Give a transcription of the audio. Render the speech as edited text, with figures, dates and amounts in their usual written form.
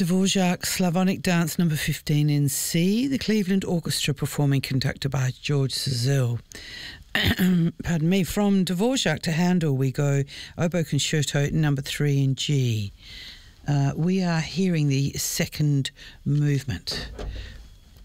Dvorak Slavonic Dance number 15 in C, the Cleveland Orchestra performing, conducted by George Szell. Pardon me. From Dvorak to Handel we go Oboe Concerto number 3 in G. We are hearing the second movement